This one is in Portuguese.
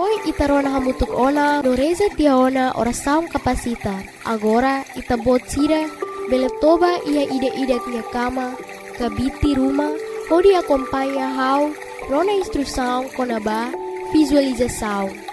Noi itarona hamutuk ona no reza tiaona oração kapasita. Agora itabot sira beletoba ia ide-ide minha cama, kabiti rumah, pode acompanhar how rona instrução konaba visualização.